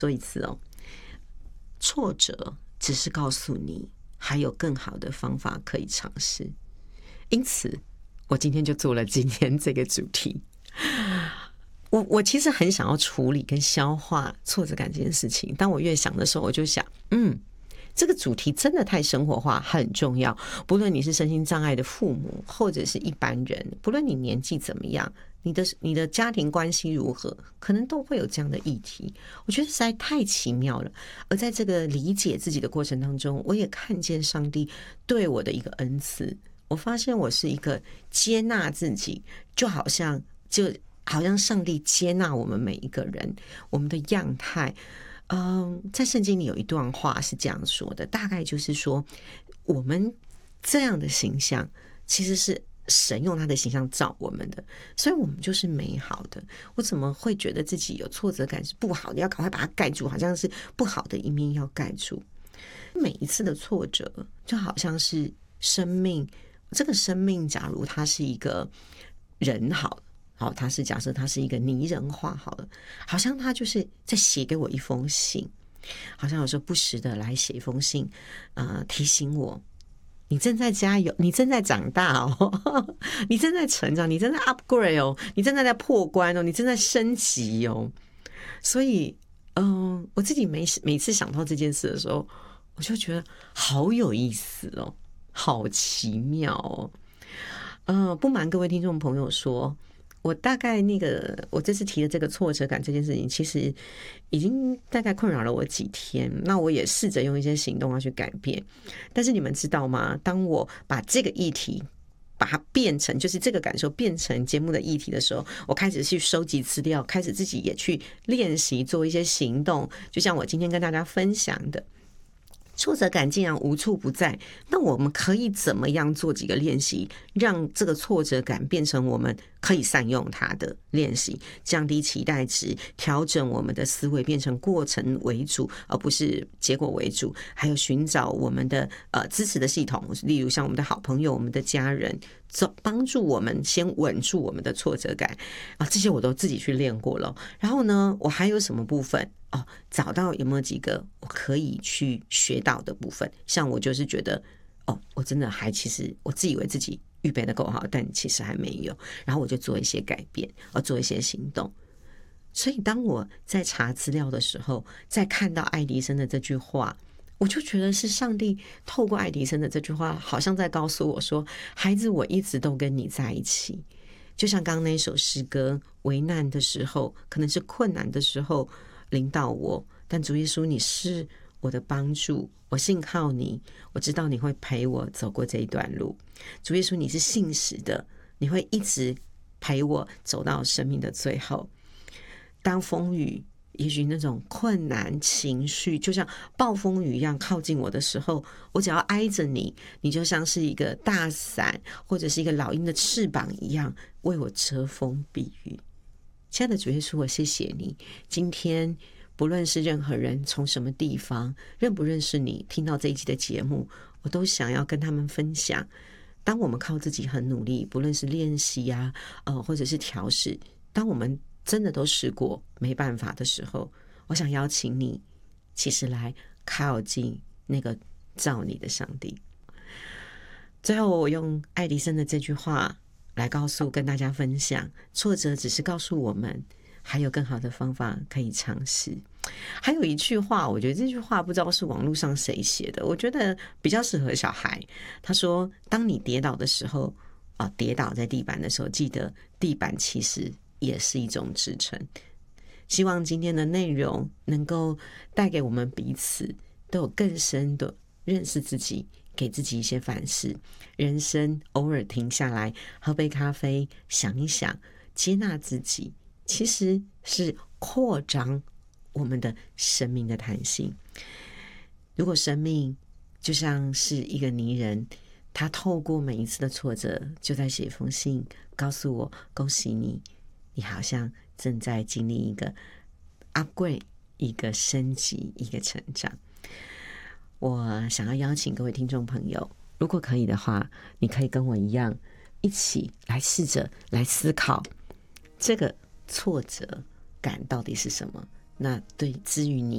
说一次哦，挫折只是告诉你还有更好的方法可以尝试。因此，我今天就做了今天这个主题。我其实很想要处理跟消化挫折感这件事情，当我越想的时候，我就想，这个主题真的太生活化，很重要。不论你是身心障碍的父母，或者是一般人，不论你年纪怎么样，你的家庭关系如何，可能都会有这样的议题。我觉得实在太奇妙了。而在这个理解自己的过程当中，我也看见上帝对我的一个恩赐。我发现我是一个接纳自己，就好像上帝接纳我们每一个人，我们的样态。在圣经里有一段话是这样说的，大概就是说，我们这样的形象其实是神用他的形象造我们的，所以我们就是美好的。我怎么会觉得自己有挫折感是不好的，要赶快把它盖住，好像是不好的一面要盖住。每一次的挫折就好像是生命，这个生命假如他是一个人好，他是假设他是一个拟人化好了，好像他就是在写给我一封信，好像有时候不时的来写一封信，提醒我你正在加油，你正在长大哦，你正在成长，你正在 upgrade 哦，你正在破关哦，你正在升级哦。所以我自己每次想到这件事的时候，我就觉得好有意思哦，好奇妙哦。不瞒各位听众朋友说，我大概我这次提的这个挫折感这件事情，其实已经大概困扰了我几天。那我也试着用一些行动要去改变。但是你们知道吗？当我把这个议题把它变成，就是这个感受变成节目的议题的时候，我开始去收集资料，开始自己也去练习做一些行动。就像我今天跟大家分享的，挫折感竟然无处不在，那我们可以怎么样做几个练习，让这个挫折感变成我们可以善用它的练习，降低期待值，调整我们的思维，变成过程为主而不是结果为主，还有寻找我们的支持的系统，例如像我们的好朋友、我们的家人，帮助我们先稳住我们的挫折感这些我都自己去练过了。然后呢，我还有什么部分找到有没有几个我可以去学到的部分。像我就是觉得我真的其实我自以为自己预备的够好，但其实还没有，然后我就做一些改变，做一些行动。所以当我在查资料的时候，在看到爱迪生的这句话，我就觉得是上帝透过爱迪生的这句话，好像在告诉我说，孩子，我一直都跟你在一起。就像刚刚那首诗歌，危难的时候，可能是困难的时候临到我，但主耶稣你是我的帮助，我信靠你，我知道你会陪我走过这一段路。主耶稣你是信实的，你会一直陪我走到生命的最后。当风雨也许那种困难情绪就像暴风雨一样靠近我的时候，我只要挨着你，你就像是一个大伞或者是一个老鹰的翅膀一样，为我遮风避雨。亲爱的主耶稣，我谢谢你，今天不论是任何人从什么地方认不认识你，听到这一集的节目，我都想要跟他们分享，当我们靠自己很努力，不论是练习或者是调试，当我们真的都试过没办法的时候，我想邀请你其实来靠近那个造你的上帝。最后我用爱迪生的这句话来跟大家分享，挫折只是告诉我们还有更好的方法可以尝试。还有一句话，我觉得这句话不知道是网络上谁写的，我觉得比较适合小孩。他说，当你跌倒的时候跌倒在地板的时候，记得地板其实也是一种支撑。希望今天的内容能够带给我们彼此都有更深的认识自己，给自己一些反思。人生偶尔停下来喝杯咖啡，想一想，接纳自己，其实是扩张我们的生命的弹性。如果生命就像是一个泥人，他透过每一次的挫折就在写一封信告诉我，恭喜你，你好像正在经历一个 upgrade， 一个升级，一个成长。我想要邀请各位听众朋友，如果可以的话，你可以跟我一样一起来试着来思考这个挫折感到底是什么。那对至于你